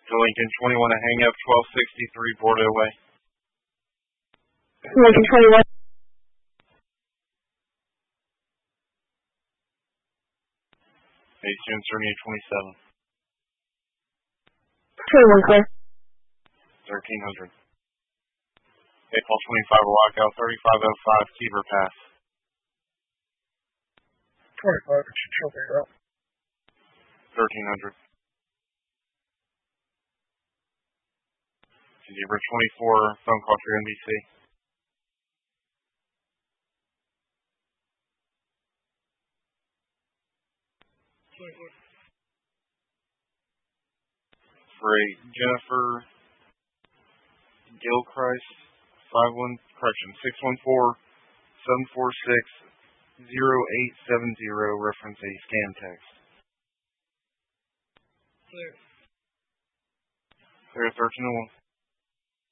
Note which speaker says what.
Speaker 1: To Lincoln 21 to hang up 1263 Bordeaux Way.
Speaker 2: Lincoln 21.
Speaker 1: Hey, students journey
Speaker 2: 21 clear.
Speaker 1: 1300. Hey, Paul 25 lockout 3505 Kiever Pass.
Speaker 3: 25, it should show me out.
Speaker 1: 1300. Kiever 24, phone call to NBC. For a Jennifer Gilchrist, 614-746-0870, reference a scam text.
Speaker 3: Clear.
Speaker 1: Clear 1301.